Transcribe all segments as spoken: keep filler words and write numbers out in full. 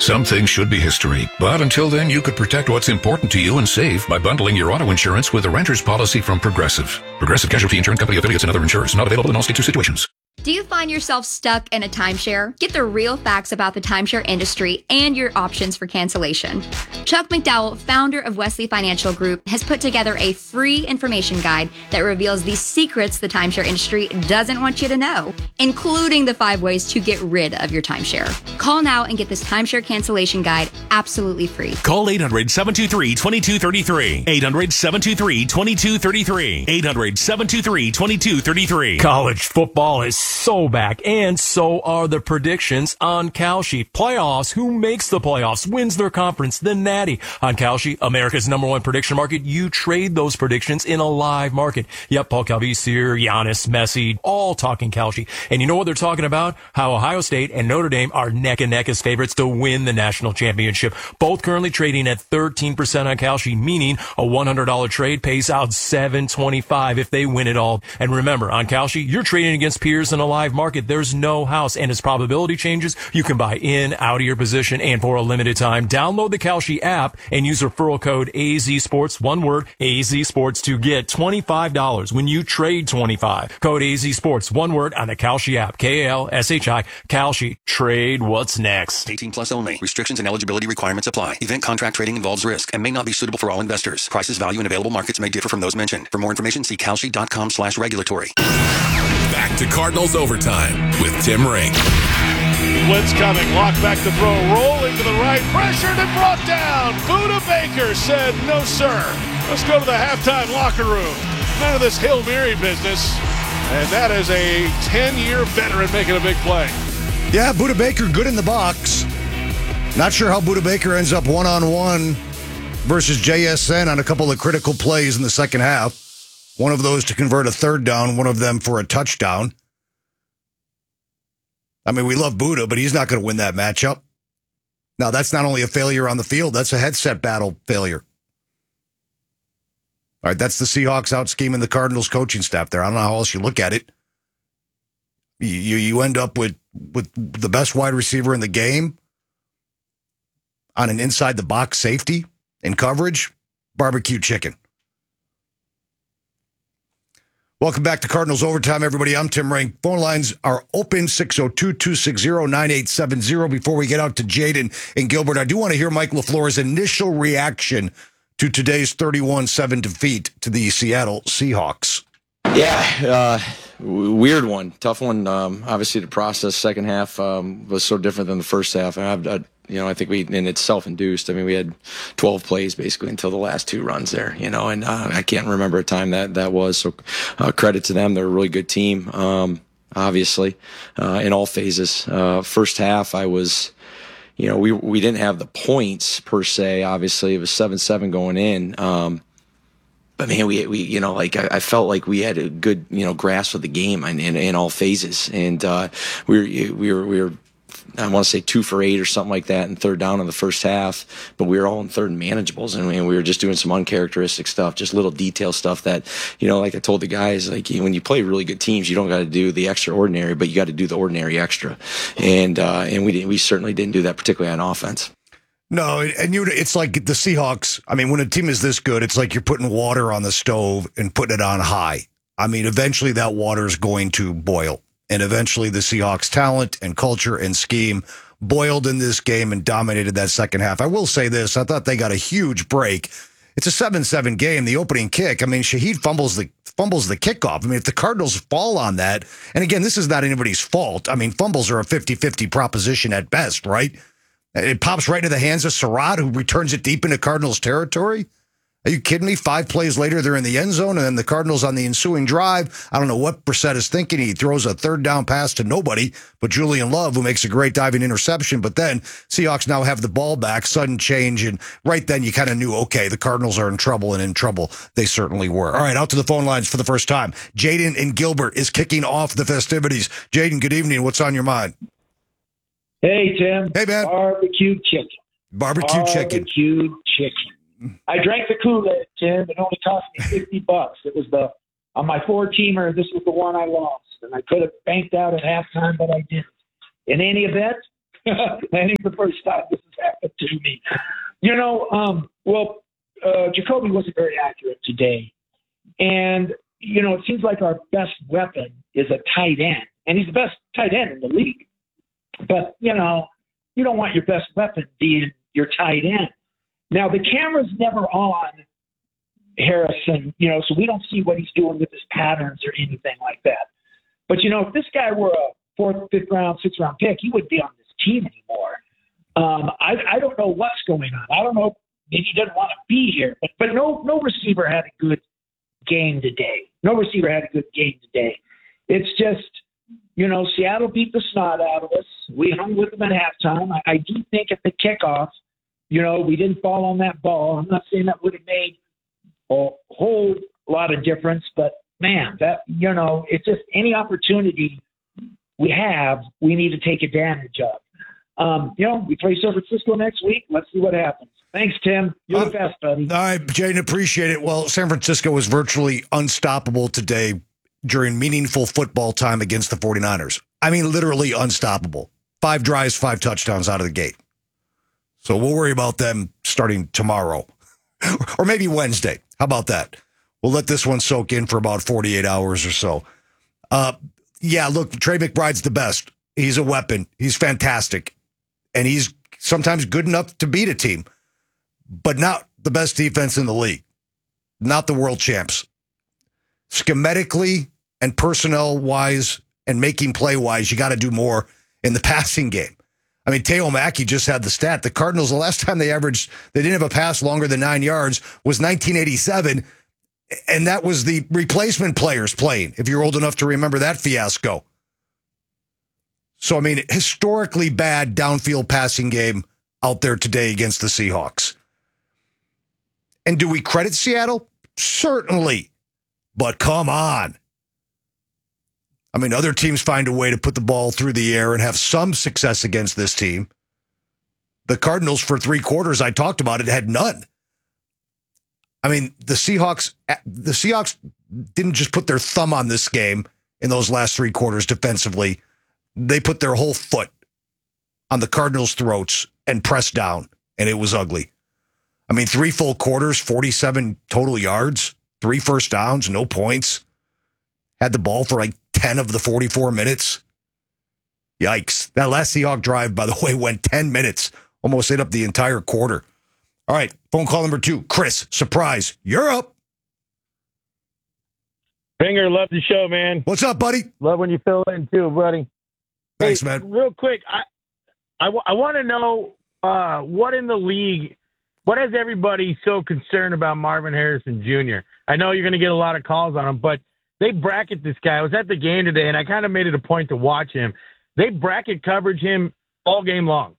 Some things should be history, but until then, you could protect what's important to you and save by bundling your auto insurance with a renter's policy from Progressive. Progressive Casualty Insurance Company affiliates and other insurers. Not available in all states or situations. Do you find yourself stuck in a timeshare? Get the real facts about the timeshare industry and your options for cancellation. Chuck McDowell, founder of Wesley Financial Group, has put together a free information guide that reveals the secrets the timeshare industry doesn't want you to know, including the five ways to get rid of your timeshare. Call now and get this timeshare cancellation guide absolutely free. Call eight hundred, seven two three, two two three three. eight hundred, seven two three, two two three three. eight hundred, seven two three, two two three three. College football is so back, and so are the predictions on Kalshi. Playoffs, who makes the playoffs, wins their conference, the Natty. On Kalshi, America's number one prediction market, you trade those predictions in a live market. Yep, Paul Calvisier, Giannis, Messi, all talking Kalshi. And you know what they're talking about? How Ohio State and Notre Dame are neck and neck as favorites to win the national championship. Both currently trading at thirteen percent on Kalshi, meaning a one hundred dollars trade pays out seven twenty-five if they win it all. And remember, on Kalshi, you're trading against peers in a live market. There's no house, and as probability changes, you can buy in, out of your position, and for a limited time, download the Kalshi app and use referral code A Z Sports, one word, A Z Sports, to get twenty-five dollars when you trade twenty-five. Code A Z Sports, one word, on the Kalshi app. K A L S H I, Kalshi. Trade what's next. eighteen plus only. Restrictions and eligibility requirements apply. Event contract trading involves risk and may not be suitable for all investors. Prices, value, and available markets may differ from those mentioned. For more information, see kalshi.com slash regulatory. Back to Cardinals Overtime with Tim Ring. Blitz coming. Lock back to throw. Rolling to the right. Pressured and brought down. Buda Baker said, no, sir. Let's go to the halftime locker room. None of this Hail Mary business. And that is a ten-year veteran making a big play. Yeah, Buda Baker good in the box. Not sure how Buda Baker ends up one-on-one versus J S N on a couple of critical plays in the second half. One of those to convert a third down, one of them for a touchdown. I mean, we love Buda, but he's not going to win that matchup. Now, that's not only a failure on the field, that's a headset battle failure. All right, that's the Seahawks out scheming the Cardinals coaching staff there. I don't know how else you look at it. You, you, you end up with, with the best wide receiver in the game on an inside-the-box safety in coverage, barbecue chicken. Welcome back to Cardinals Overtime, everybody. I'm Tim Ring. Phone lines are open, six oh two, two six zero, nine eight seven zero. Before we get out to Jaden and Gilbert, I do want to hear Mike LaFleur's initial reaction to today's thirty-one seven defeat to the Seattle Seahawks. Yeah, uh, weird one. Tough one. Um, obviously, the process second half um, was so different than the first half. And I've, I, you know, I think we, and it's self-induced. I mean, we had twelve plays basically until the last two runs there, you know, and uh, I can't remember a time that that was. So uh, credit to them. They're a really good team, um, obviously, uh, in all phases. Uh, first half, I was, you know, we we didn't have the points per se. Obviously, it was seven seven going in. Um, But man, we we you know like I, I felt like we had a good you know grasp of the game in in, in all phases, and uh, we were we were we were I want to say two for eight or something like that in third down in the first half, but we were all in third and manageables, and we, and we were just doing some uncharacteristic stuff, just little detail stuff that you know like I told the guys, like when you play really good teams, you don't got to do the extraordinary, but you got to do the ordinary extra, and uh, and we didn't we certainly didn't do that, particularly on offense. No, and you it's like the Seahawks. I mean, when a team is this good, it's like you're putting water on the stove and putting it on high. I mean, eventually that water is going to boil. And eventually the Seahawks' talent and culture and scheme boiled in this game and dominated that second half. I will say this. I thought they got a huge break. It's a seven seven game, the opening kick. I mean, Shaheed fumbles the fumbles the kickoff. I mean, if the Cardinals fall on that, and again, this is not anybody's fault. I mean, fumbles are a fifty-fifty proposition at best, right? It pops right into the hands of Surratt, who returns it deep into Cardinals territory. Are you kidding me? Five plays later, they're in the end zone, and then the Cardinals on the ensuing drive, I don't know what Brissett is thinking. He throws a third down pass to nobody but Julian Love, who makes a great diving interception. But then Seahawks now have the ball back, sudden change, and right then you kind of knew, okay, the Cardinals are in trouble, and in trouble they certainly were. All right, out to the phone lines for the first time. Jaden and Gilbert is kicking off the festivities. Jaden, good evening. What's on your mind? Hey, Tim. Hey, man. Barbecue chicken. Barbecue chicken. Barbecue chicken. I drank the Kool-Aid, Tim. It only cost me fifty bucks. It was the, on my four-teamer, this was the one I lost. And I could have banked out at halftime, but I didn't. In any event, that ain't the first time this has happened to me. You know, um, well, uh, Jacoby wasn't very accurate today. And, you know, it seems like our best weapon is a tight end. And he's the best tight end in the league. But, you know, you don't want your best weapon being your tight end. Now, the camera's never on Harrison, you know, so we don't see what he's doing with his patterns or anything like that. But, you know, if this guy were a fourth, fifth round, sixth round pick, he wouldn't be on this team anymore. Um, I, I don't know what's going on. I don't know. Maybe he doesn't want to be here. But, but no, no receiver had a good game today. No receiver had a good game today. It's just, you know, Seattle beat the snot out of us. We hung with them at halftime. I, I do think at the kickoff, you know, we didn't fall on that ball. I'm not saying that would have made a whole lot of difference, but man, that, you know, it's just any opportunity we have, we need to take advantage of. Um, you know, we play San Francisco next week. Let's see what happens. Thanks, Tim. You're uh, the best, buddy. All right, Jaden, appreciate it. Well, San Francisco was virtually unstoppable today during meaningful football time against the 49ers. I mean, literally unstoppable. Five drives, five touchdowns out of the gate. So we'll worry about them starting tomorrow or maybe Wednesday. How about that? We'll let this one soak in for about forty-eight hours or so. Uh, yeah, look, Trey McBride's the best. He's a weapon. He's fantastic. And he's sometimes good enough to beat a team, but not the best defense in the league. Not the world champs. Schematically and personnel-wise and making play-wise, you got to do more in the passing game. I mean, Teo Mackey just had the stat. The Cardinals, the last time they averaged, they didn't have a pass longer than nine yards, was nineteen eighty-seven, and that was the replacement players playing, if you're old enough to remember that fiasco. So, I mean, historically bad downfield passing game out there today against the Seahawks. And do we credit Seattle? Certainly. But come on. I mean, other teams find a way to put the ball through the air and have some success against this team. The Cardinals, for three quarters, I talked about it, had none. I mean, the Seahawks, the Seahawks didn't just put their thumb on this game in those last three quarters defensively. They put their whole foot on the Cardinals' throats and pressed down, and it was ugly. I mean, three full quarters, forty-seven total yards, three first downs, no points. Had the ball for like ten of the forty-four minutes. Yikes. That last Seahawk drive, by the way, went ten minutes. Almost ate up the entire quarter. All right, phone call number two. Chris, surprise, you're up. Finger, love the show, man. What's up, buddy? Love when you fill in, too, buddy. Thanks, hey, man. Real quick, I I, w- I want to know uh, what in the league, what has everybody so concerned about Marvin Harrison Junior? I know you're going to get a lot of calls on him, but they bracket this guy. I was at the game today, and I kind of made it a point to watch him. They bracket coverage him all game long.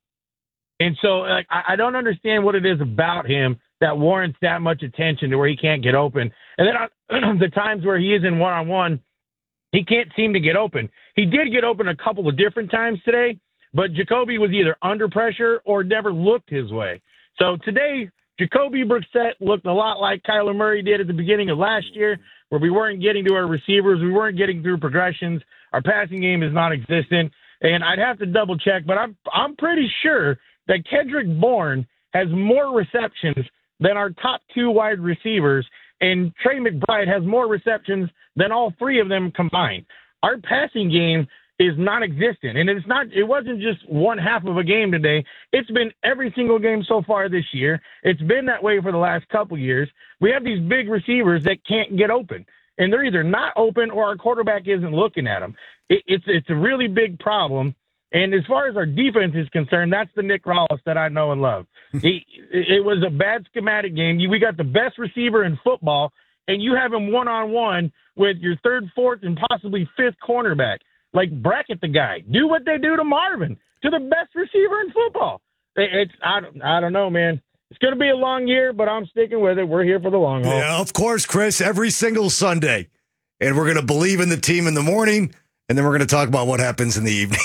And so like, I, I don't understand what it is about him that warrants that much attention to where he can't get open. And then on the times where he is in one-on-one, he can't seem to get open. He did get open a couple of different times today, but Jacoby was either under pressure or never looked his way. So today, Jacoby Brissett looked a lot like Kyler Murray did at the beginning of last year, where we weren't getting to our receivers, we weren't getting through progressions. Our passing game is non-existent, and I'd have to double check, but I'm I'm pretty sure that Kendrick Bourne has more receptions than our top two wide receivers, and Trey McBride has more receptions than all three of them combined. Our passing game is non-existent, and it's not. It wasn't just one half of a game today. It's been every single game so far this year. It's been that way for the last couple years. We have these big receivers that can't get open, and they're either not open or our quarterback isn't looking at them. It, it's it's a really big problem. And as far as our defense is concerned, that's the Nick Rallis that I know and love. he, it was a bad schematic game. We got the best receiver in football, and you have him one-on-one with your third, fourth, and possibly fifth cornerback. Like, bracket the guy. Do what they do to Marvin, to the best receiver in football. It's I don't, I don't know, man. It's going to be a long year, but I'm sticking with it. We're here for the long haul. Yeah, of course, Chris, every single Sunday. And we're going to believe in the team in the morning, and then we're going to talk about what happens in the evening.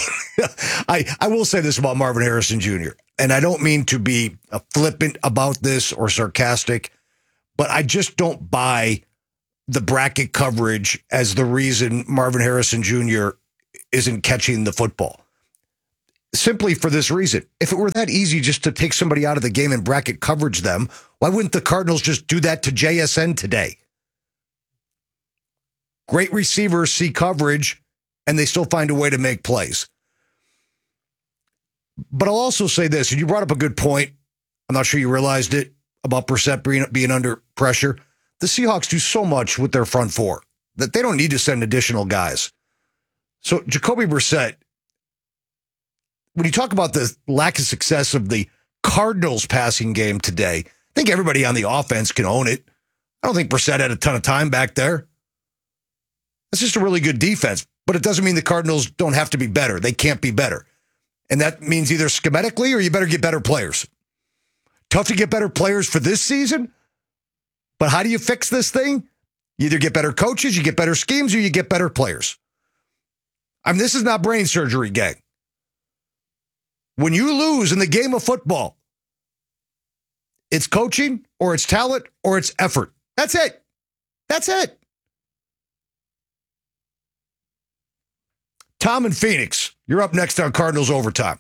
I, I will say this about Marvin Harrison Junior, and I don't mean to be flippant about this or sarcastic, but I just don't buy the bracket coverage as the reason Marvin Harrison Junior isn't catching the football. simply for this reason. If it were that easy just to take somebody out of the game and bracket coverage them, why wouldn't the Cardinals just do that to J S N today? Great receivers see coverage, and they still find a way to make plays. But I'll also say this, and you brought up a good point. I'm not sure you realized it about Brissett being, being under pressure. The Seahawks do so much with their front four that they don't need to send additional guys. So Jacoby Brissett, when you talk about the lack of success of the Cardinals passing game today, I think everybody on the offense can own it. I don't think Brissett had a ton of time back there. It's just a really good defense, but it doesn't mean the Cardinals don't have to be better. They can't be better. And that means either schematically or you better get better players. Tough to get better players for this season, but how do you fix this thing? You either get better coaches, you get better schemes, or you get better players. I mean, this is not brain surgery, gang. When you lose in the game of football, it's coaching or it's talent or it's effort. That's it. That's it. Tom in Phoenix, you're up next on Cardinals Overtime.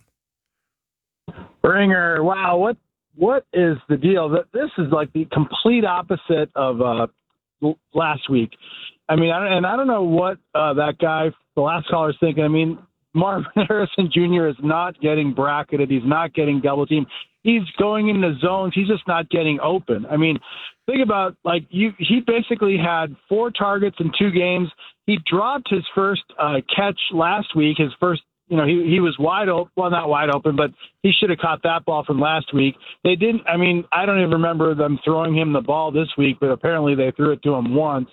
Ringer, wow, what what is the deal? This is like the complete opposite of uh, last week. I mean, I, and I don't know what uh, that guy, the last caller, is thinking. I mean, Marvin Harrison Junior is not getting bracketed. He's not getting double teamed. He's going into zones. He's just not getting open. I mean, think about, like, you. He basically had four targets in two games. He dropped his first uh, catch last week. His first, you know, he, he was wide open. Well, not wide open, but he should have caught that ball from last week. They didn't. I mean, I don't even remember them throwing him the ball this week, but apparently they threw it to him once.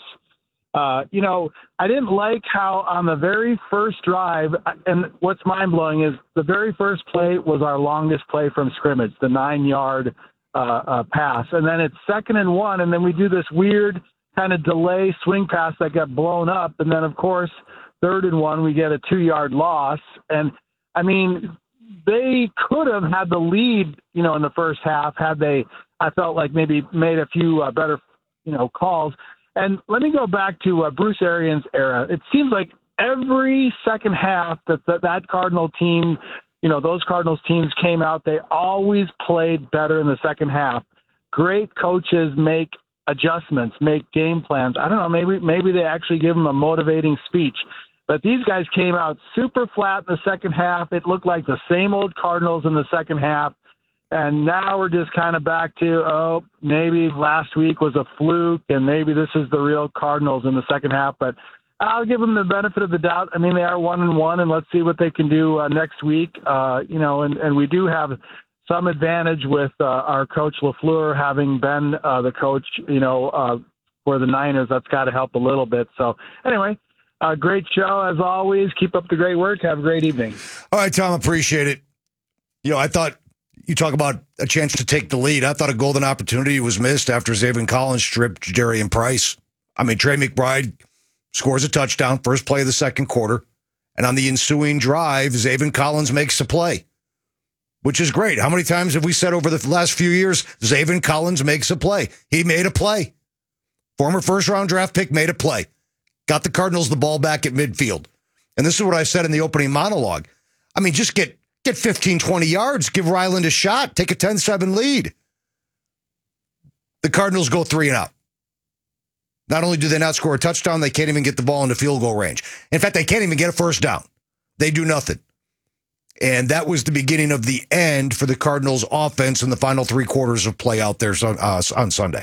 Uh, you know, I didn't like how on the very first drive, and what's mind-blowing is the very first play was our longest play from scrimmage, the nine-yard uh, uh, pass. And then it's second and one, and then we do this weird kind of delay swing pass that got blown up. And then, of course, third and one, we get a two-yard loss. And, I mean, they could have had the lead, you know, in the first half had they, I felt like, maybe made a few uh, better, you know, calls. And let me go back to uh, Bruce Arians' era. It seems like every second half that, that that Cardinal team, you know, those Cardinals teams came out, they always played better in the second half. Great coaches make adjustments, make game plans. I don't know, maybe maybe they actually give them a motivating speech. But these guys came out super flat in the second half. It looked like the same old Cardinals in the second half. And now we're just kind of back to, oh, maybe last week was a fluke, and maybe this is the real Cardinals in the second half. But I'll give them the benefit of the doubt. I mean, they are one and one, and let's see what they can do uh, next week. Uh, you know, and, and we do have some advantage with uh, our coach LaFleur having been uh, the coach, you know, uh, for the Niners. That's got to help a little bit. So anyway, uh, great show as always. Keep up the great work. Have a great evening. All right, Tom, appreciate it. You know, I thought you talk about a chance to take the lead. I thought a golden opportunity was missed after Zaven Collins stripped Jadarian Price. I mean, Trey McBride scores a touchdown, first play of the second quarter. And on the ensuing drive, Zaven Collins makes a play, which is great. How many times have we said over the last few years, Zaven Collins makes a play? He made a play. Former first-round draft pick made a play. Got the Cardinals the ball back at midfield. And this is what I said in the opening monologue. I mean, just get get fifteen, twenty yards, give Ryland a shot, take a ten seven lead. The Cardinals go three and out. Not only do they not score a touchdown, they can't even get the ball into field goal range. In fact, they can't even get a first down. They do nothing. And that was the beginning of the end for the Cardinals offense in the final three quarters of play out there uh, on Sunday.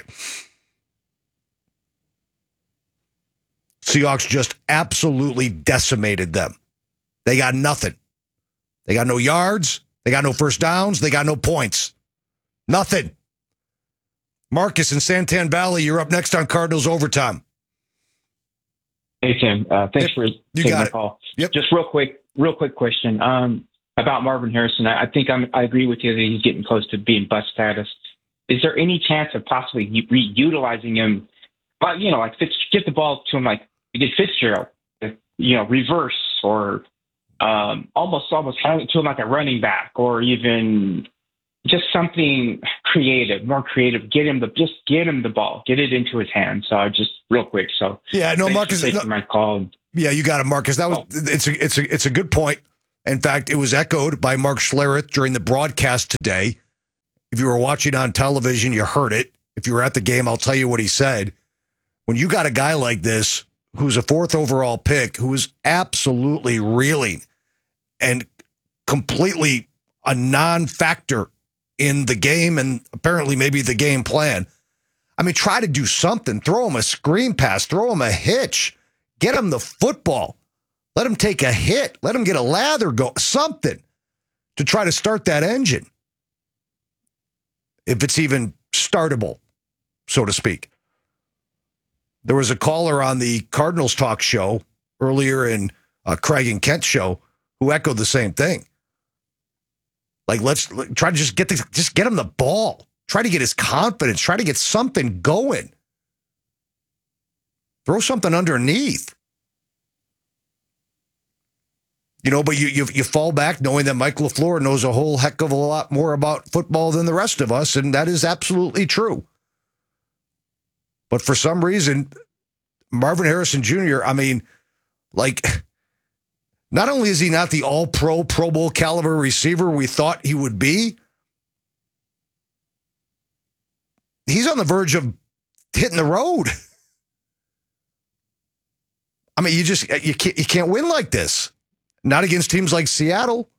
Seahawks just absolutely decimated them. They got nothing. They got no yards. They got no first downs. They got no points. Nothing. Marcus in Santan Valley, you're up next on Cardinals Overtime. Hey, Tim. Uh, thanks yep. for you taking got my it. call. Yep. Just real quick, real quick question um, about Marvin Harrison. I, I think I'm, I agree with you that he's getting close to being bust status. Is there any chance of possibly reutilizing him? But, you know, like Fitz, get the ball to him like you did Fitzgerald, you know, reverse or um, almost almost having it to him like a running back or even just something creative, more creative. Get him the just get him the ball, get it into his hands. So I just real quick. So yeah, no, Marcus, for taking no, my call. Yeah, you got it, Marcus. That was oh. it's a it's a it's a good point. In fact, it was echoed by Mark Schlereth during the broadcast today. If you were watching on television, you heard it. If you were at the game, I'll tell you what he said. When you got a guy like this, who's a fourth overall pick, who is absolutely reeling and completely a non-factor in the game and apparently maybe the game plan. I mean, try to do something. Throw him a screen pass. Throw him a hitch. Get him the football. Let him take a hit. Let him get a lather go. Something to try to start that engine. If it's even startable, so to speak. There was a caller on the Cardinals talk show earlier in uh, Craig and Kent's show who echoed the same thing. Like, let's try to just get the, just get him the ball. Try to get his confidence. Try to get something going. Throw something underneath. You know, but you, you you fall back knowing that Mike LaFleur knows a whole heck of a lot more about football than the rest of us, and that is absolutely true. But for some reason, Marvin Harrison Junior, I mean, like, not only is he not the all-pro, Pro Bowl caliber receiver we thought he would be, he's on the verge of hitting the road. I mean, you just you can't, you can't win like this. Not against teams like Seattle.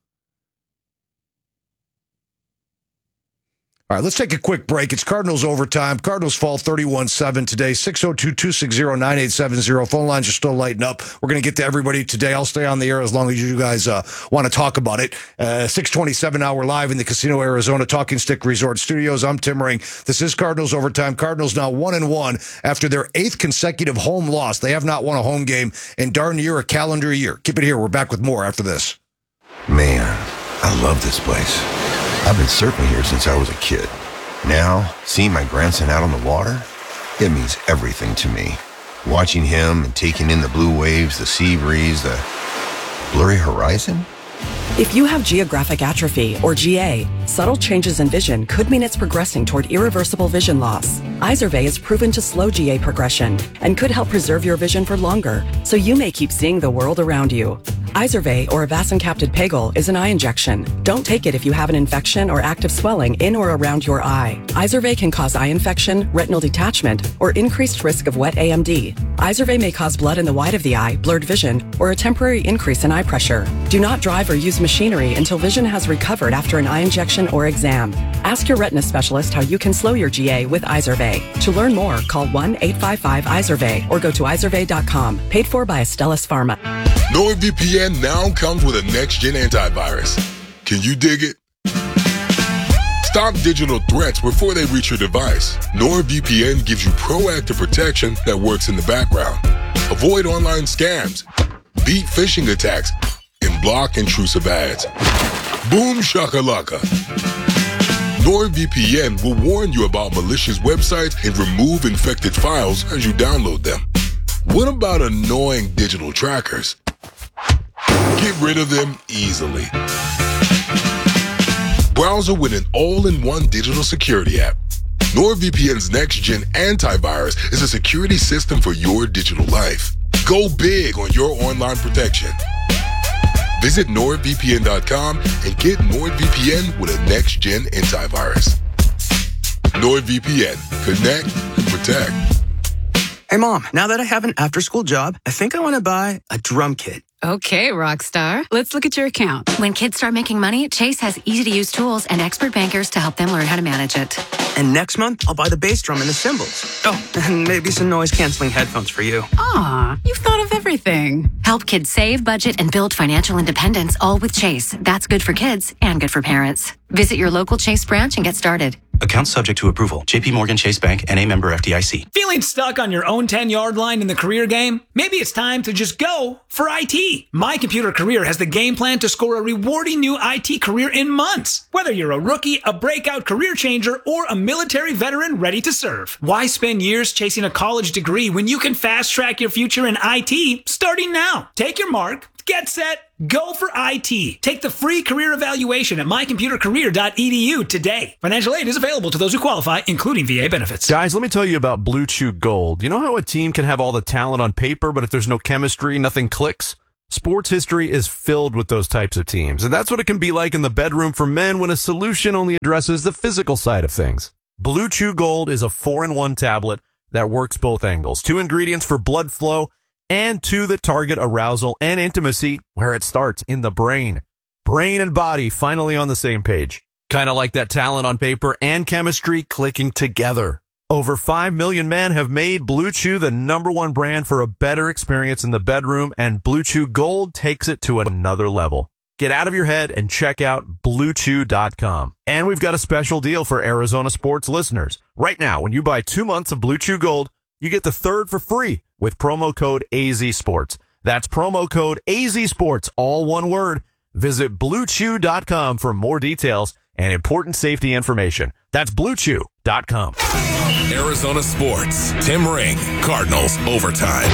All right, let's take a quick break. It's Cardinals overtime. Cardinals fall thirty-one seven today. six oh two, two six zero, nine eight seven zero. Phone lines are still lighting up. We're going to get to everybody today. I'll stay on the air as long as you guys uh, want to talk about it. Uh, six twenty-seven hour live in the Casino Arizona Talking Stick Resort Studios. I'm Tim Ring. This is Cardinals overtime. Cardinals now one and one after their eighth consecutive home loss. They have not won a home game in darn near a calendar year. Keep it here. We're back with more after this. Man, I love this place. I've been surfing here since I was a kid. Now, seeing my grandson out on the water, it means everything to me. Watching him and taking in the blue waves, the sea breeze, the blurry horizon. If you have geographic atrophy, or G A, subtle changes in vision could mean it's progressing toward irreversible vision loss. Izervay is proven to slow G A progression and could help preserve your vision for longer, so you may keep seeing the world around you. Izervay, or avacincaptad pegol, is an eye injection. Don't take it if you have an infection or active swelling in or around your eye. Izervay can cause eye infection, retinal detachment, or increased risk of wet A M D. Izervay may cause blood in the white of the eye, blurred vision, or a temporary increase in eye pressure. Do not drive or use machinery until vision has recovered after an eye injection or exam. Ask your retina specialist how you can slow your G A with Izervay. To learn more, call one eight five five Izervay or go to izervay dot com. Paid for by Astellas Pharma. NordVPN now comes with a next-gen antivirus. Can you dig it? Stop digital threats before they reach your device. NordVPN gives you proactive protection that works in the background. Avoid online scams, beat phishing attacks, and block intrusive ads. Boom shakalaka. NordVPN will warn you about malicious websites and remove infected files as you download them. What about annoying digital trackers? Get rid of them easily. Browser with an all-in-one digital security app. NordVPN's next-gen antivirus is a security system for your digital life. Go big on your online protection. Visit nord V P N dot com and get NordVPN with a next-gen antivirus. NordVPN. Connect and protect. Hey, Mom, now that I have an after-school job, I think I want to buy a drum kit. Okay, Rockstar. Let's look at your account. When kids start making money, Chase has easy-to-use tools and expert bankers to help them learn how to manage it. And next month, I'll buy the bass drum and the cymbals. Oh, and maybe some noise-canceling headphones for you. Aw, you've thought of everything. Help kids save, budget, and build financial independence, all with Chase. That's good for kids and good for parents. Visit your local Chase branch and get started. Account subject to approval. J P Morgan Chase Bank and a member F D I C. Feeling stuck on your own ten-yard line in the career game? Maybe it's time to just go for I T. My Computer Career has the game plan to score a rewarding new I T career in months. Whether you're a rookie, a breakout career changer, or a military veteran ready to serve. Why spend years chasing a college degree when you can fast-track your future in I T starting now? Take your mark. Get set, go for I T. Take the free career evaluation at my computer career dot e d u today. Financial aid is available to those who qualify, including V A benefits. Guys, let me tell you about Blue Chew Gold. You know how a team can have all the talent on paper, but if there's no chemistry, nothing clicks? Sports history is filled with those types of teams, and that's what it can be like in the bedroom for men when a solution only addresses the physical side of things. Blue Chew Gold is a four in one tablet that works both angles. Two ingredients for blood flow and two that target arousal and intimacy where it starts, in the brain. Brain and body finally on the same page. Kind of like that talent on paper and chemistry clicking together. Over five million men have made Blue Chew the number one brand for a better experience in the bedroom, and Blue Chew Gold takes it to another level. Get out of your head and check out blue chew dot com. And we've got a special deal for Arizona sports listeners. Right now, when you buy two months of Blue Chew Gold, you get the third for free with promo code A Z Sports. That's promo code A Z Sports, all one word. Visit blue chew dot com for more details and important safety information. That's blue chew dot com. Arizona Sports. Tim Ring, Cardinals overtime.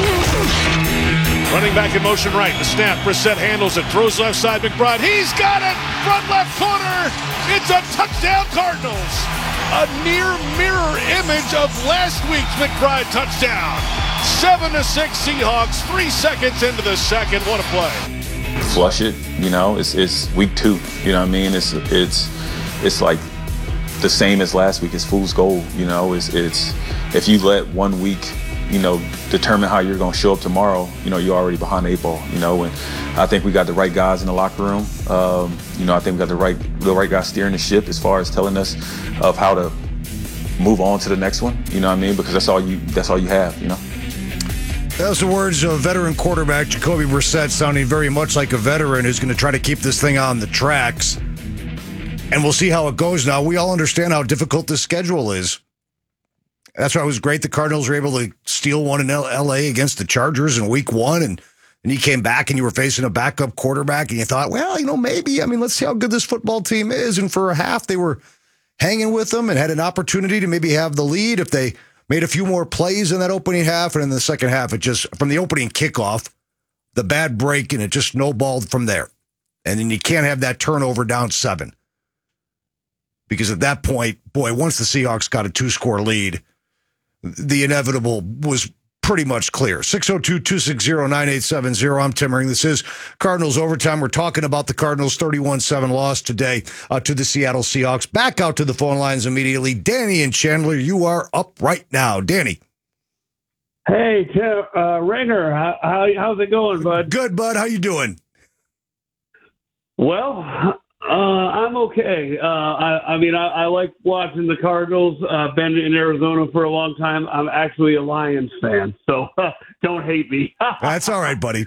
Running back in motion right. The snap. Brissett handles it. Throws left side. McBride. He's got it. Front left corner. It's a touchdown Cardinals. A near mirror image of last week's McBride touchdown. Seven to six Seahawks. Three seconds into the second. What a play. Flush it. You know, it's it's week two. You know what I mean? It's it's it's like the same as last week. It's fool's gold. You know, it's it's if you let one week, you know, determine how you're going to show up tomorrow, you know, you're already behind the eight ball, you know, and I think we got the right guys in the locker room. Um, you know, I think we got the right the right guys steering the ship as far as telling us of how to move on to the next one, you know what I mean? Because that's all you that's all you have, you know. Those are the words of veteran quarterback Jacoby Brissett, sounding very much like a veteran who's going to try to keep this thing on the tracks. And we'll see how it goes now. We all understand how difficult this schedule is. That's why it was great the Cardinals were able to steal one in L A against the Chargers in week one, and, and you came back and you were facing a backup quarterback, and you thought, well, you know, maybe, I mean, let's see how good this football team is. And for a half, they were hanging with them and had an opportunity to maybe have the lead if they made a few more plays in that opening half. And in the second half, it just, from the opening kickoff, the bad break, and it just snowballed from there. And then you can't have that turnover down seven. Because at that point, boy, once the Seahawks got a two-score lead, the inevitable was pretty much clear. six oh two, two six zero, nine eight seven zero. I'm Tim Ring. This is Cardinals Overtime. We're talking about the Cardinals' thirty-one seven loss today uh, to the Seattle Seahawks. Back out to the phone lines immediately. Danny and Chandler, you are up right now. Danny. Hey, Tim, uh, Ringer, how, how, how's it going, bud? Good, bud. How you doing? Well, uh, I'm okay. Uh, I, I mean, I, I like watching the Cardinals. Uh, been in Arizona for a long time. I'm actually a Lions fan, so uh, don't hate me. That's all right, buddy.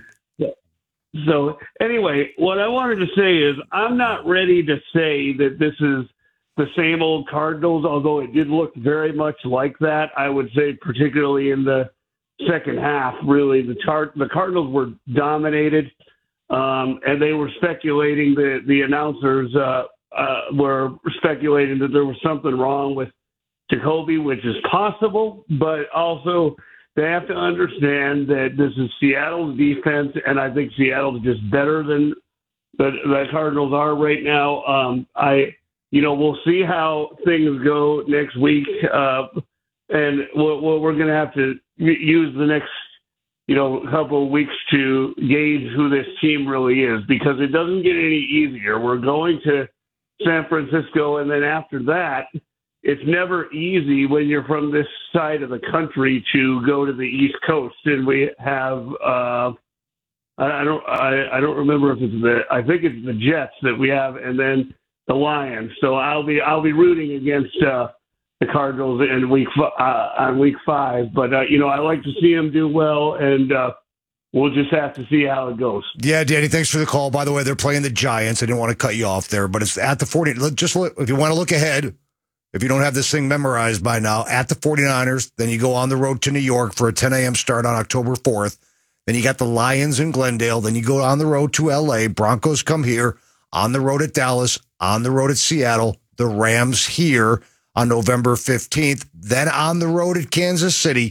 So anyway, what I wanted to say is I'm not ready to say that this is the same old Cardinals, although it did look very much like that. I would say particularly in the second half, really, the, tar- the Cardinals were dominated. Um, and they were speculating, the, the announcers uh, uh, were speculating that there was something wrong with Jacoby, which is possible, but also they have to understand that this is Seattle's defense, and I think Seattle is just better than the, the Cardinals are right now. Um, I, you know, we'll see how things go next week, uh, and we're, we're going to have to use the next you know, a couple of weeks to gauge who this team really is, because it doesn't get any easier. We're going to San Francisco, and then after that, it's never easy when you're from this side of the country to go to the East Coast. And we have, uh, I don't, I, I don't remember if it's the, I think it's the Jets that we have, and then the Lions. So I'll be, I'll be rooting against, uh, the Cardinals in week uh, on week five, but uh, you know, I like to see them do well, and uh, we'll just have to see how it goes. Yeah, Danny, thanks for the call. By the way, they're playing the Giants. I didn't want to cut you off there, but it's at the forty. Just look, if you want to look ahead, if you don't have this thing memorized by now, at the forty-niners, then you go on the road to New York for a ten a.m. start on October fourth. Then you got the Lions in Glendale. Then you go on the road to L A. Broncos come here, on the road at Dallas, on the road at Seattle. The Rams here on November fifteenth, then on the road at Kansas City.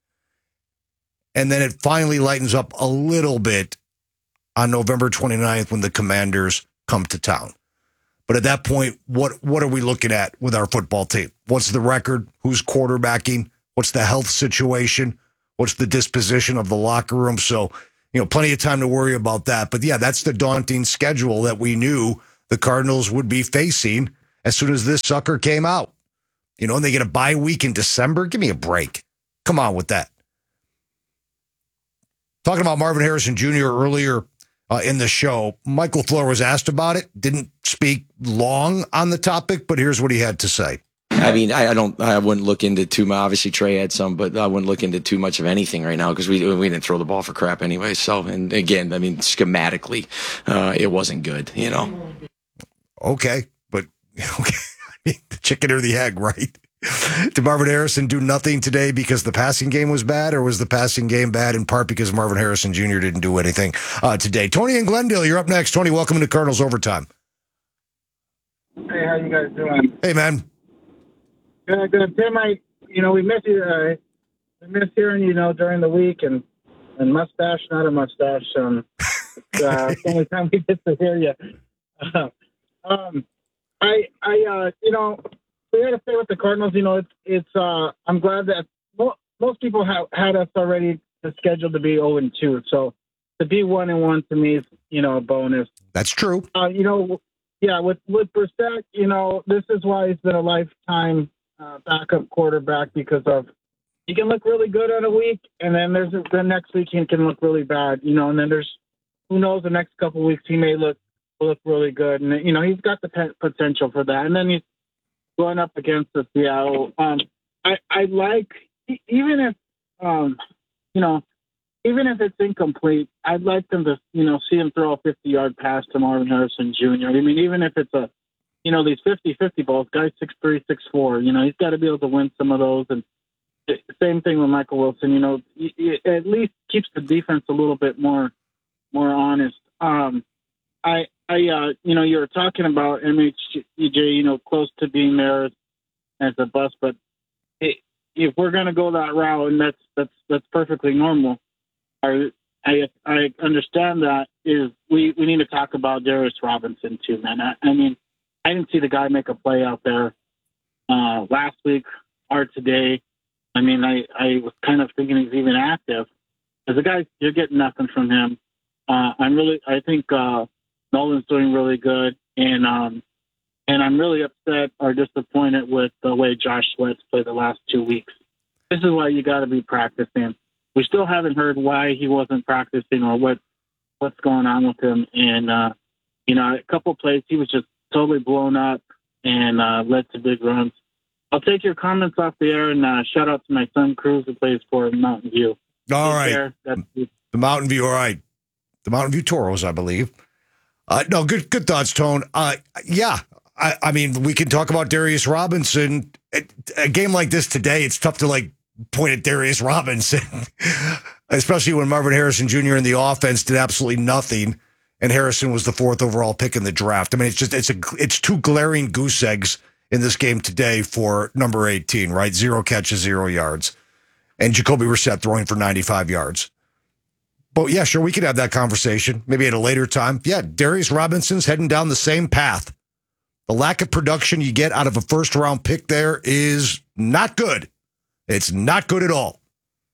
And then it finally lightens up a little bit on November twenty-ninth when the Commanders come to town. But at that point, what, what are we looking at with our football team? What's the record? Who's quarterbacking? What's the health situation? What's the disposition of the locker room? So you know, plenty of time to worry about that. But yeah, that's the daunting schedule that we knew the Cardinals would be facing as soon as this sucker came out. You know, and they get a bye week in December. Give me a break. Come on with that. Talking about Marvin Harrison Junior earlier uh, in the show, Michael Flohr was asked about it. Didn't speak long on the topic, but here's what he had to say. I mean, I, I don't, I wouldn't look into too much. Obviously, Trey had some, but I wouldn't look into too much of anything right now because we we didn't throw the ball for crap anyway. So, and again, I mean, schematically, uh, it wasn't good, you know. Okay, but okay, the chicken or the egg, right? Did Marvin Harrison do nothing today because the passing game was bad, or was the passing game bad in part because Marvin Harrison Junior didn't do anything uh, today? Tony in Glendale, you're up next. Tony, welcome to Cardinals Overtime. Hey, how you guys doing? Hey, man. Good, good. Tim, I, you know, we miss you. Uh, we miss hearing you know during the week, and and mustache, not a mustache. Um, it's, uh, it's the only time we get to hear you. Uh, um, I, I, uh, you know. We got to stay with the Cardinals. You know, it's it's. Uh, I'm glad that mo- most people have had us already scheduled to be zero and two. So to be one and one to me is, you know, a bonus. That's true. Uh, you know, yeah. With with Brissett, you know, this is why he's been a lifetime uh, backup quarterback because of he can look really good on a week, and then there's a, the next week he can look really bad. You know, and then there's who knows the next couple of weeks he may look look really good, and you know he's got the pe- potential for that. And then he's going up against the Seattle, um, I, I like even if um, you know, even if it's incomplete, I'd like them to you know see him throw a fifty-yard pass to Marvin Harrison Junior I mean, even if it's a you know these fifty-fifty balls, guys six three, six four, you know he's got to be able to win some of those. And same thing with Michael Wilson. You know, it at least keeps the defense a little bit more more honest. Um, I. I, uh, you know, you were talking about M H E J, you know, close to being there as, as a bust, but it, if we're going to go that route, and that's that's that's perfectly normal. I I, I understand that is we, we need to talk about Darius Robinson too, man. I, I mean, I didn't see the guy make a play out there uh, last week or today. I mean, I, I was kind of thinking he's even active. As a guy, you're getting nothing from him. Uh, I'm really, I think. Uh, Nolan's doing really good, and um, and I'm really upset or disappointed with the way Josh Sweat's played the last two weeks. This is why you got to be practicing. We still haven't heard why he wasn't practicing or what what's going on with him. And uh, you know, a couple plays he was just totally blown up and uh, led to big runs. I'll take your comments off the air and uh, shout out to my son Cruz who plays for Mountain View. All Take right, care. That's the Mountain View. All right, the Mountain View Toros, I believe. Uh, no, good good thoughts, Tone. Uh, yeah, I, I mean, we can talk about Darius Robinson. A game like this today, it's tough to, like, point at Darius Robinson, especially when Marvin Harrison Junior in the offense did absolutely nothing, and Harrison was the fourth overall pick in the draft. I mean, it's just it's a it's two glaring goose eggs in this game today for number eighteen, right? Zero catches, zero yards, and Jacoby Brissett throwing for ninety-five yards. But yeah, sure, we could have that conversation maybe at a later time. Yeah, Darius Robinson's heading down the same path. The lack of production you get out of a first-round pick there is not good. It's not good at all.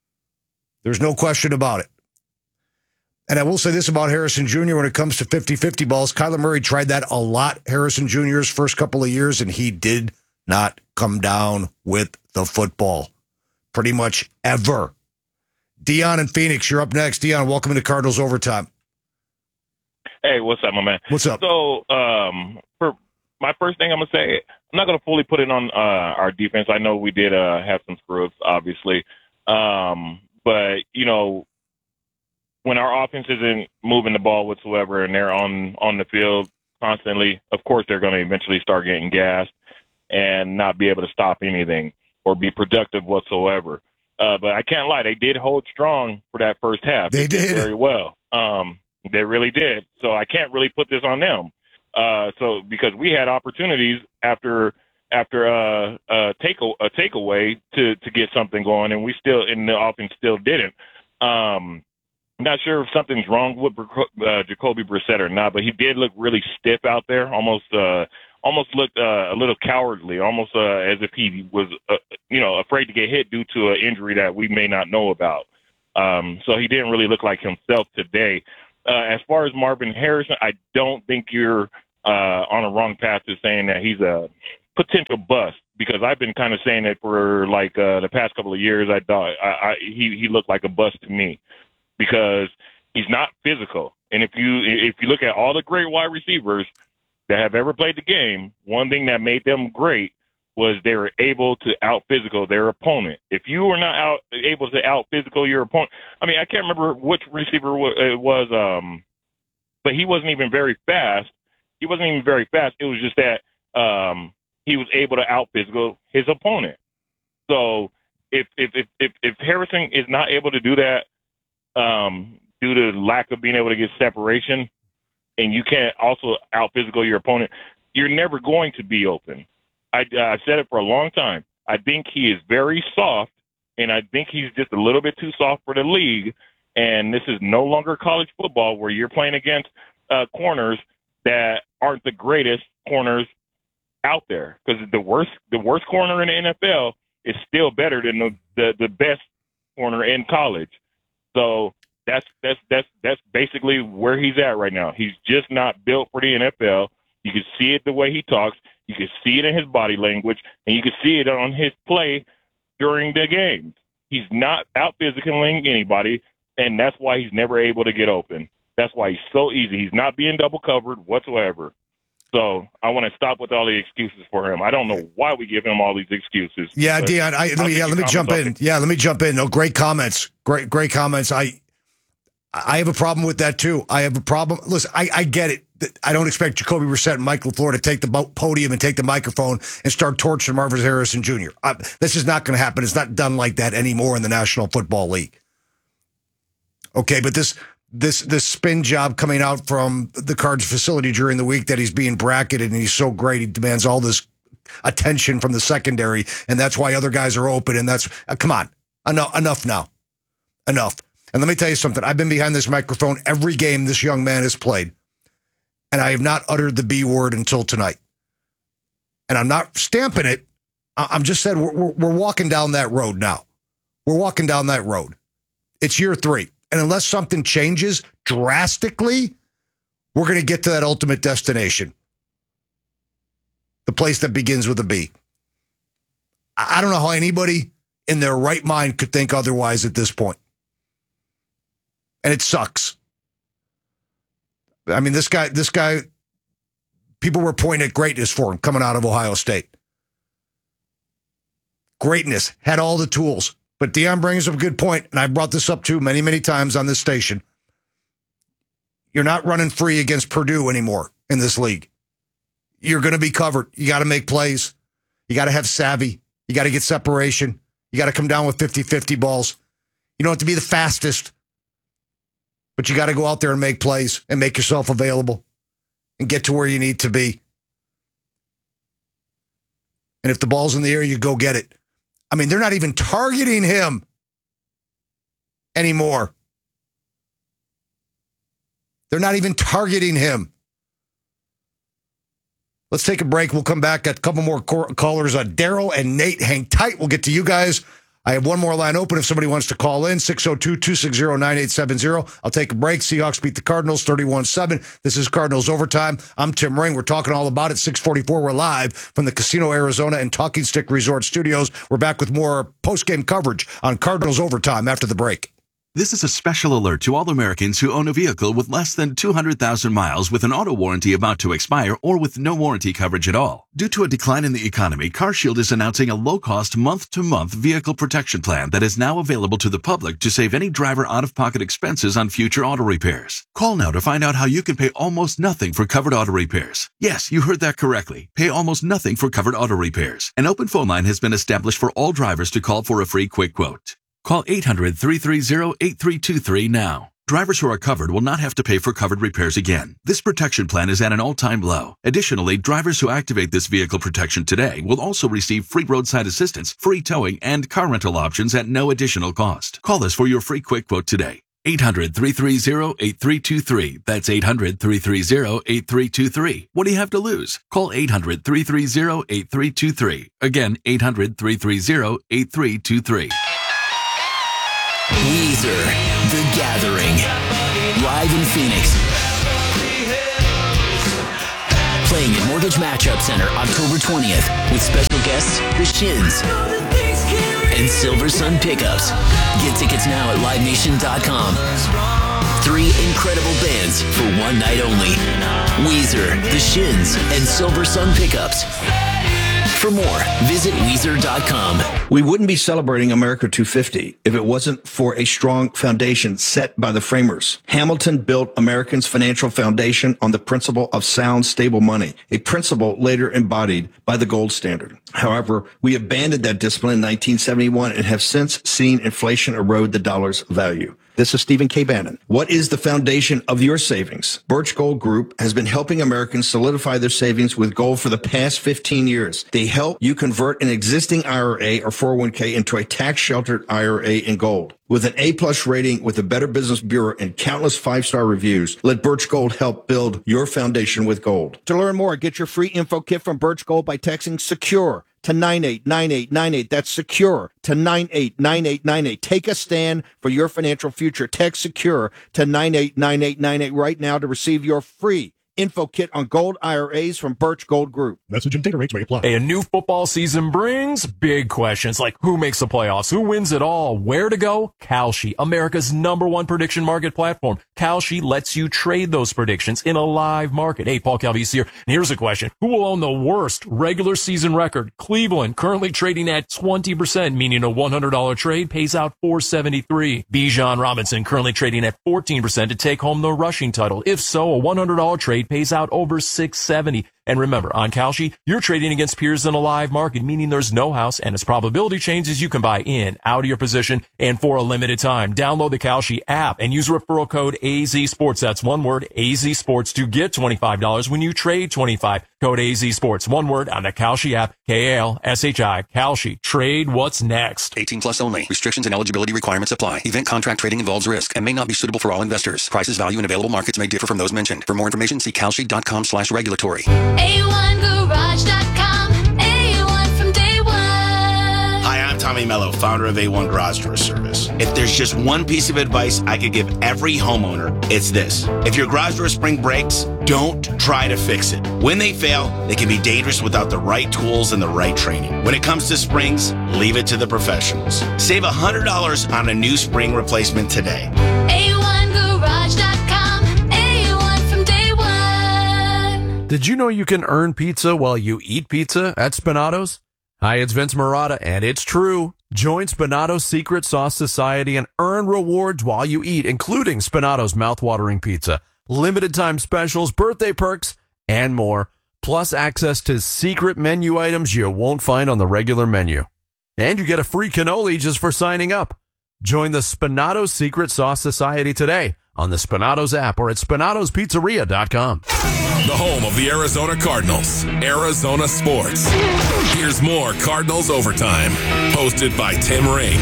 There's no question about it. And I will say this about Harrison Junior when it comes to fifty-fifty balls. Kyler Murray tried that a lot Harrison Junior's first couple of years, and he did not come down with the football. Pretty much ever. Dion in Phoenix, you're up next. Dion, welcome to Cardinals Overtime. Hey, what's up, my man? What's up? So, um, for my first thing I'm going to say, I'm not going to fully put it on uh, our defense. I know we did uh, have some screw-ups, obviously. Um, but, you know, when our offense isn't moving the ball whatsoever and they're on, on the field constantly, of course they're going to eventually start getting gassed and not be able to stop anything or be productive whatsoever. Uh, but I can't lie, they did hold strong for that first half. They did. Very well. Um, they really did. So I can't really put this on them. Uh, so because we had opportunities after after uh, a take a takeaway to to get something going, and we still in the offense still didn't. Um, I'm not sure if something's wrong with uh, Jacoby Brissett or not, but he did look really stiff out there, almost. Uh, Almost looked uh, a little cowardly, almost uh, as if he was, uh, you know, afraid to get hit due to an injury that we may not know about. Um, so he didn't really look like himself today. Uh, as far as Marvin Harrison, I don't think you're uh, on a wrong path to saying that he's a potential bust, because I've been kind of saying it for like uh, the past couple of years. I thought I, I, he he looked like a bust to me because he's not physical. And if you if you look at all the great wide receivers that have ever played the game, one thing that made them great was they were able to out physical their opponent. If you were not out able to out physical your opponent, I mean, I can't remember which receiver it was, um, but he wasn't even very fast. He wasn't even very fast. It was just that um, he was able to out physical his opponent. So if if if if, if Harrison is not able to do that um, due to lack of being able to get separation, and you can't also out physical your opponent, you're never going to be open. I, I've said it for a long time. I think he is very soft, and I think he's just a little bit too soft for the league. And this is no longer college football where you're playing against uh, corners that aren't the greatest corners out there. Because the worst, the worst corner in the N F L is still better than the, the, the best corner in college. So that's that's that's that's basically where he's at right now. He's just not built for the N F L. You can see it the way he talks. You can see it in his body language, and you can see it on his play during the games. He's not out physicaling anybody, and that's why he's never able to get open. That's why he's so easy. He's not being double covered whatsoever. So I want to stop with all the excuses for him. I don't know why we give him all these excuses. Yeah, Dion, I, let me, yeah, let me jump in. Yeah, let me jump in. No, great comments. Great, great comments. I, I have a problem with that too. I have a problem. Listen, I, I get it. I don't expect Jacoby Brissett and Mike LaFleur to take the podium and take the microphone and start torching Marvin Harrison Junior I, this is not going to happen. It's not done like that anymore in the National Football League. Okay, but this this this spin job coming out from the Cards facility during the week that he's being bracketed and he's so great, he demands all this attention from the secondary, and that's why other guys are open. And that's uh, come on, enough, enough now, enough. And let me tell you something. I've been behind this microphone every game this young man has played, and I have not uttered the B word until tonight. And I'm not stamping it. I'm just saying we're, we're, we're walking down that road now. We're walking down that road. It's year three. And unless something changes drastically, we're going to get to that ultimate destination. The place that begins with a B. I don't know how anybody in their right mind could think otherwise at this point. And it sucks. I mean, this guy, this guy, people were pointing at greatness for him coming out of Ohio State. Greatness, had all the tools. But Dion brings up a good point, and I brought this up too many, many times on this station. You're not running free against Purdue anymore in this league. You're going to be covered. You got to make plays. You got to have savvy. You got to get separation. You got to come down with fifty-fifty balls. You don't have to be the fastest, but you got to go out there and make plays and make yourself available and get to where you need to be. And if the ball's in the air, you go get it. I mean, they're not even targeting him anymore. They're not even targeting him. Let's take a break. We'll come back. Got a couple more callers. Uh, Daryl and Nate, hang tight. We'll get to you guys. I have one more line open if somebody wants to call in, six oh two, two six zero, nine eight seven zero. I'll take a break. Seahawks beat the Cardinals thirty-one seven. This is Cardinals Overtime. I'm Tim Ring. We're talking all about it. six forty-four, we're live from the Casino Arizona and Talking Stick Resort Studios. We're back with more post-game coverage on Cardinals Overtime after the break. This is a special alert to all Americans who own a vehicle with less than two hundred thousand miles with an auto warranty about to expire or with no warranty coverage at all. Due to a decline in the economy, CarShield is announcing a low-cost month-to-month vehicle protection plan that is now available to the public to save any driver out-of-pocket expenses on future auto repairs. Call now to find out how you can pay almost nothing for covered auto repairs. Yes, you heard that correctly. Pay almost nothing for covered auto repairs. An open phone line has been established for all drivers to call for a free quick quote. Call eight hundred, three three zero, eight three two three now. Drivers who are covered will not have to pay for covered repairs again. This protection plan is at an all-time low. Additionally, drivers who activate this vehicle protection today will also receive free roadside assistance, free towing, and car rental options at no additional cost. Call us for your free quick quote today. eight hundred, three three zero, eight three two three. That's eight hundred, three three zero, eight three two three. What do you have to lose? Call eight hundred, three three zero, eight three two three. Again, eight hundred, three three zero, eight three two three. Weezer, The Gathering, live in Phoenix. Playing at Mortgage Matchup Center October twentieth with special guests The Shins and Silver Sun Pickups. Get tickets now at live nation dot com. Three incredible bands for one night only. Weezer, The Shins, and Silver Sun Pickups. For more, visit Weezer dot com. We wouldn't be celebrating America two fifty if it wasn't for a strong foundation set by the framers. Hamilton built Americans' financial foundation on the principle of sound, stable money, a principle later embodied by the gold standard. However, we abandoned that discipline in nineteen seventy-one and have since seen inflation erode the dollar's value. This is Stephen K. Bannon. What is the foundation of your savings? Birch Gold Group has been helping Americans solidify their savings with gold for the past fifteen years. They help you convert an existing I R A or four oh one k into a tax-sheltered I R A in gold. With an A-plus rating with the Better Business Bureau and countless five-star reviews, let Birch Gold help build your foundation with gold. To learn more, get your free info kit from Birch Gold by texting SECURE to nine eight nine eight nine eight. That's SECURE to nine eight nine eight nine eight. Take a stand for your financial future. Text SECURE to nine eight nine eight nine eight right now to receive your free info kit on gold I R As from Birch Gold Group. Message and data rates may apply. Hey, a new football season brings big questions like who makes the playoffs, who wins it all, where to go? Kalshi, America's number one prediction market platform. Kalshi lets you trade those predictions in a live market. Hey, Paul Calvisi here. And here's a question. Who will own the worst regular season record? Cleveland, currently trading at twenty percent, meaning a one hundred dollars trade pays out four seventy-three. Bijan Robinson, currently trading at fourteen percent to take home the rushing title. If so, a one hundred dollars trade pays out over six seventy. And remember, on Kalshi, you're trading against peers in a live market, meaning there's no house, and as probability changes, you can buy in, out of your position, and for a limited time. Download the Kalshi app and use referral code A Z Sports. That's one word, A Z Sports, to get twenty-five dollars when you trade twenty-five dollars. Code A Z Sports, one word, on the Kalshi app, K A L S H I, Kalshi. Trade what's next. eighteen plus only. Restrictions and eligibility requirements apply. Event contract trading involves risk and may not be suitable for all investors. Prices, value, and available markets may differ from those mentioned. For more information, see kalshi dot com slash regulatory. A one garage dot com. A one from day one. Hi, I'm Tommy Mello, founder of A one Garage Door Service. If there's just one piece of advice I could give every homeowner, it's this. If your garage door spring breaks, don't try to fix it. When they fail, they can be dangerous without the right tools and the right training. When it comes to springs, leave it to the professionals. Save one hundred dollars on a new spring replacement today. A one garage dot com. A one from day one. Did you know you can earn pizza while you eat pizza at Spinato's? Hi, it's Vince Marotta, and it's true. Join Spinato's Secret Sauce Society and earn rewards while you eat, including Spinato's mouthwatering pizza, limited time specials, birthday perks, and more, plus access to secret menu items you won't find on the regular menu. And you get a free cannoli just for signing up. Join the Spinato's Secret Sauce Society today on the Spinato's app or at spinatos pizzeria dot com. The home of the Arizona Cardinals, Arizona Sports. Here's more Cardinals Overtime, hosted by Tim Ring.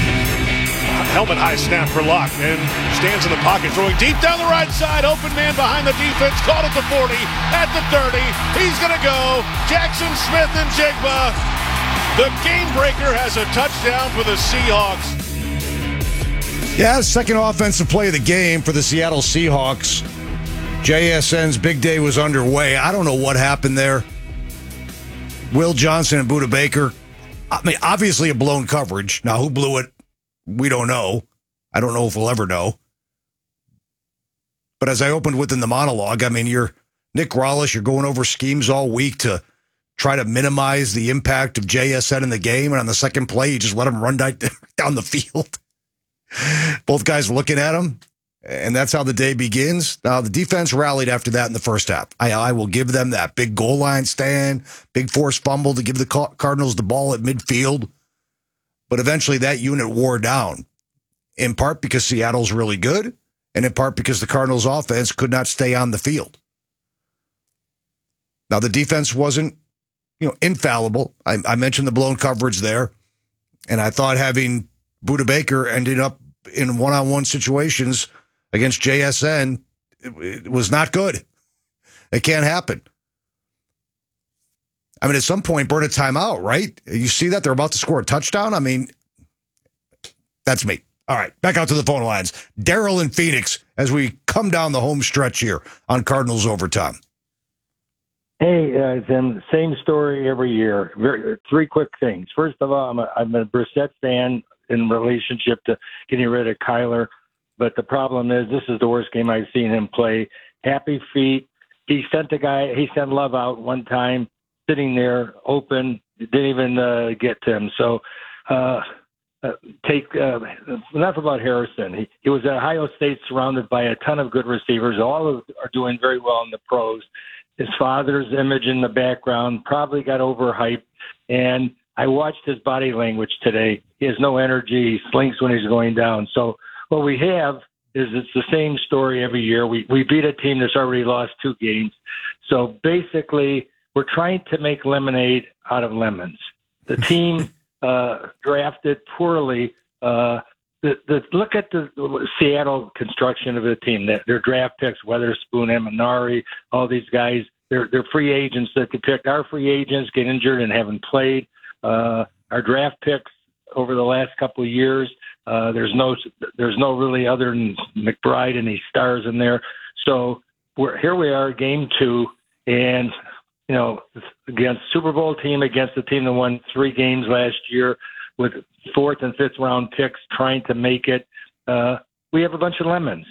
Helmet high snap for Locke, and stands in the pocket, throwing deep down the right side. Open man behind the defense, caught at the forty, at the thirty. He's going to go. Jackson Smith and Jigba. The game breaker has a touchdown for the Seahawks. Yeah, second offensive play of the game for the Seattle Seahawks. J S N's big day was underway. I don't know what happened there. Will Johnson and Budda Baker. I mean, obviously a blown coverage. Now, who blew it? We don't know. I don't know if we'll ever know. But as I opened with in the monologue, I mean, you're Nick Rallis, you're going over schemes all week to try to minimize the impact of J S N in the game. And on the second play, you just let him run down the field. Both guys looking at him, and that's how the day begins. Now, the defense rallied after that in the first half. I, I will give them that. Big goal line stand, big forced fumble to give the Cardinals the ball at midfield. But eventually that unit wore down, in part because Seattle's really good, and in part because the Cardinals' offense could not stay on the field. Now, the defense wasn't, you know, infallible. I, I mentioned the blown coverage there, and I thought having Budda Baker ended up in one-on-one situations against J S N, it, it was not good. It can't happen. I mean, at some point, burn a timeout, right? You see that? They're about to score a touchdown? I mean, that's me. All right, back out to the phone lines. Daryl in Phoenix as we come down the home stretch here on Cardinals Overtime. Hey, uh, Tim, same story every year. Very, three quick things. First of all, I'm a, I'm a Brissett fan in relationship to getting rid of Kyler, but the problem is this is the worst game I've seen him play. Happy feet. He sent the guy, he sent Love out one time, sitting there open, didn't even uh, get to him. So uh, uh, take uh, enough about Harrison. He, he was at Ohio State surrounded by a ton of good receivers. All of them are doing very well in the pros. His father's image in the background probably got overhyped. And I watched his body language today. He has no energy. He slinks when he's going down. So what we have is it's the same story every year. We we beat a team that's already lost two games. So basically, we're trying to make lemonade out of lemons. The team uh, drafted poorly. Uh, the, the look at the Seattle construction of the team. Their, their draft picks, Weatherspoon, Eminari, all these guys. They're they're free agents that could pick. Our free agents get injured and haven't played. Uh, our draft picks over the last couple of years. Uh, there's no, there's no really other than McBride and these stars in there. So we're here. We are, game two, and you know, against Super Bowl team, against the team that won three games last year with fourth and fifth round picks, trying to make it. Uh, we have a bunch of lemons,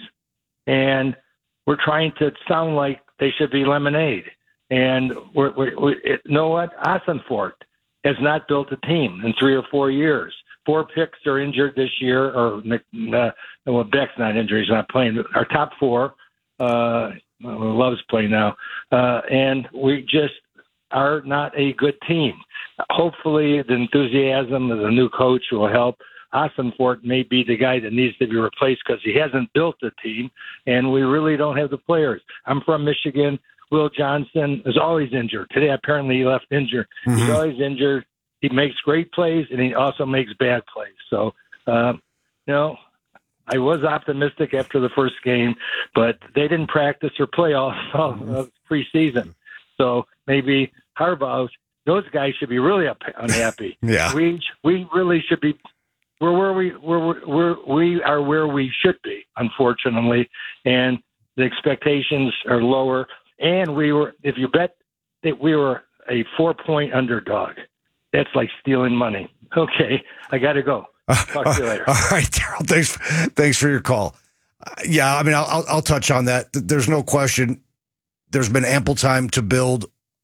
and we're trying to sound like they should be lemonade. And we're, we're, we, it, you know what? Ossenfort has not built a team in three or four years. Four picks are injured this year, or uh, well, Beck's not injured; he's not playing. Our top four, uh, Love's playing now, uh, and we just are not a good team. Hopefully, the enthusiasm of the new coach will help. Ossenfort may be the guy that needs to be replaced because he hasn't built a team, and we really don't have the players. I'm from Michigan. Will Johnson is always injured. Today, apparently, he left injured. Mm-hmm. He's always injured. He makes great plays, and he also makes bad plays. So, um, you know, I was optimistic after the first game, but they didn't practice or play all, all uh, preseason. So maybe Harbaugh's, those guys should be really up, unhappy. Yeah. We we really should be. We're where we we're, we're we are where we should be, unfortunately, and the expectations are lower. And we were, if you bet that we were a four-point underdog, that's like stealing money. Okay, I got to go. Talk to you later. All right, Daryl. Thanks, thanks for your call. Uh, yeah, I mean, I'll, I'll I'll touch on that. There's no question. There's been ample time to build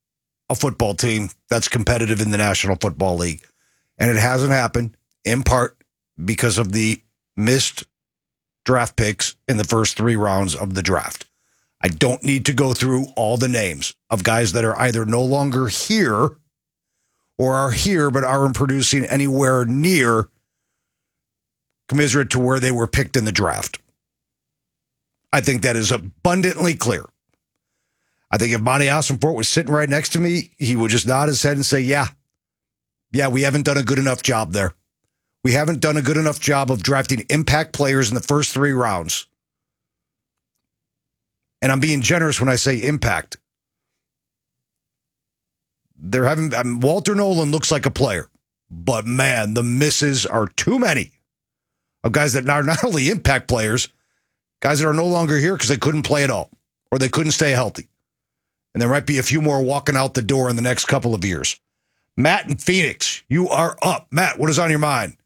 a football team that's competitive in the National Football League, and it hasn't happened in part because of the missed draft picks in the first three rounds of the draft. I don't need to go through all the names of guys that are either no longer here or are here but aren't producing anywhere near commensurate to where they were picked in the draft. I think that is abundantly clear. I think if Monty Ossenfort was sitting right next to me, he would just nod his head and say, yeah, yeah, we haven't done a good enough job there. We haven't done a good enough job of drafting impact players in the first three rounds. And I'm being generous when I say impact. They're having I mean, Walter Nolan looks like a player, but man, the misses are too many of guys that are not only impact players, guys that are no longer here because they couldn't play at all or they couldn't stay healthy. And there might be a few more walking out the door in the next couple of years. Matt in Phoenix, you are up. Matt, what is on your mind?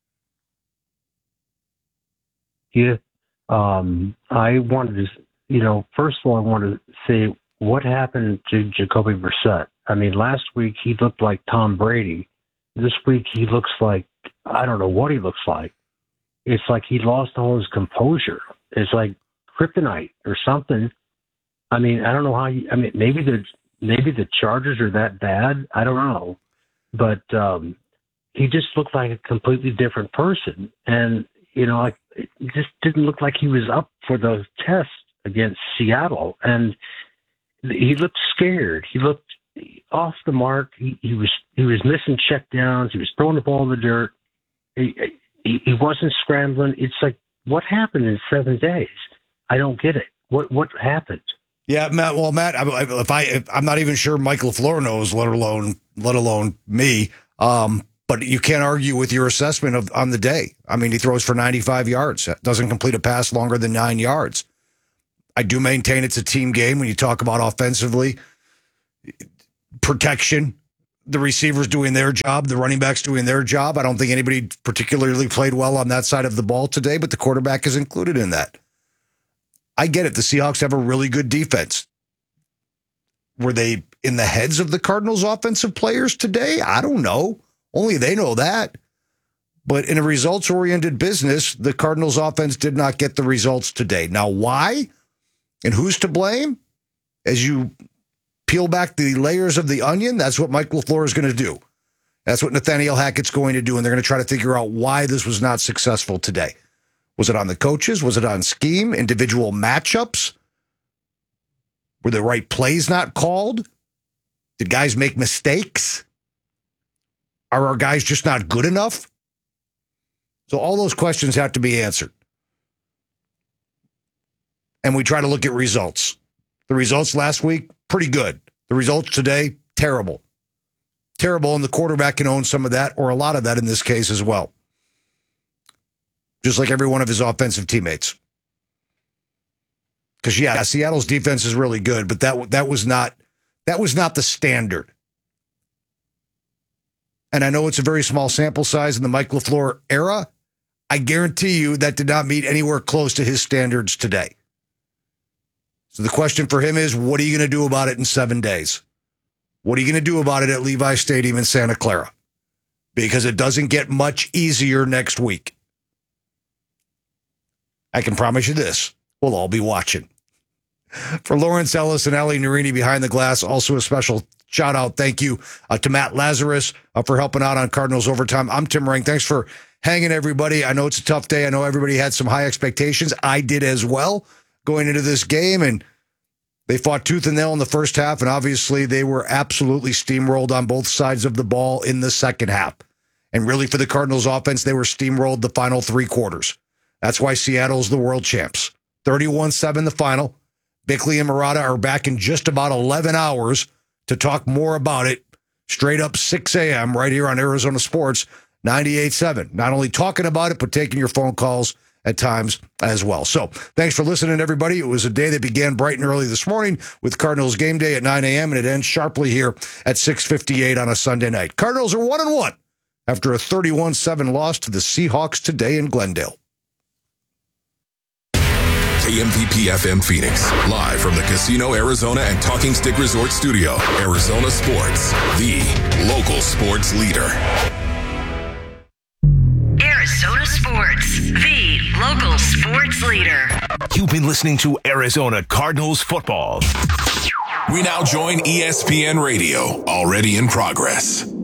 Yeah, um, I wanted to. You know, first of all, I want to say what happened to Jacoby Brissett. I mean, last week he looked like Tom Brady. This week he looks like, I don't know what he looks like. It's like he lost all his composure. It's like kryptonite or something. I mean, I don't know how you, I mean, maybe the, maybe the Chargers are that bad. I don't know. But um, he just looked like a completely different person. And, you know, like it just didn't look like he was up for the test against Seattle, and he looked scared. He looked off the mark. He, he was he was missing checkdowns. He was throwing the ball in the dirt. He, he he wasn't scrambling. It's like, what happened in seven days? I don't get it. What what happened? Yeah, Matt. Well, Matt, if I if I'm not even sure Mike LaFleur knows, let alone let alone me. Um, But you can't argue with your assessment of on the day. I mean, he throws for ninety-five yards, doesn't complete a pass longer than nine yards. I do maintain it's a team game when you talk about offensively. Protection, the receivers doing their job, the running backs doing their job. I don't think anybody particularly played well on that side of the ball today, but the quarterback is included in that. I get it. The Seahawks have a really good defense. Were they in the heads of the Cardinals' offensive players today? I don't know. Only they know that. But in a results-oriented business, the Cardinals' offense did not get the results today. Now, why? And who's to blame? As you peel back the layers of the onion, that's what Mike LaFleur is going to do. That's what Nathaniel Hackett's going to do, and they're going to try to figure out why this was not successful today. Was it on the coaches? Was it on scheme? Individual matchups? Were the right plays not called? Did guys make mistakes? Are our guys just not good enough? So all those questions have to be answered. And we try to look at results. The results last week, pretty good. The results today, terrible. Terrible, and the quarterback can own some of that, or a lot of that in this case as well. Just like every one of his offensive teammates. Because, yeah, Seattle's defense is really good, but that that was not that was not the standard. And I know it's a very small sample size in the Mike LaFleur era. I guarantee you that did not meet anywhere close to his standards today. So the question for him is, what are you going to do about it in seven days? What are you going to do about it at Levi Stadium in Santa Clara? Because it doesn't get much easier next week. I can promise you this. We'll all be watching. For Lawrence Ellis and Ali Narini behind the glass, also a special shout out. Thank you uh, to Matt Lazarus uh, for helping out on Cardinals Overtime. I'm Tim Ring. Thanks for hanging, everybody. I know it's a tough day. I know everybody had some high expectations. I did as well going into this game, and they fought tooth and nail in the first half, and obviously they were absolutely steamrolled on both sides of the ball in the second half. And really for the Cardinals offense, they were steamrolled the final three quarters. That's why Seattle's the world champs. thirty-one seven the final. Bickley and Murata are back in just about eleven hours to talk more about it. Straight up six a.m. right here on Arizona Sports ninety-eight seven. Not only talking about it, but taking your phone calls at times as well. So thanks for listening, everybody. It was a day that began bright and early this morning with Cardinals game day at nine a.m. and it ends sharply here at six fifty-eight on a Sunday night. Cardinals are one and one after a thirty-one seven loss to the Seahawks today in Glendale. K M V P F M Phoenix, live from the Casino Arizona and Talking Stick Resort Studio. Arizona Sports, the local sports leader. Arizona Sports, the local sports leader. You've been listening to Arizona Cardinals football. We now join E S P N Radio, already in progress.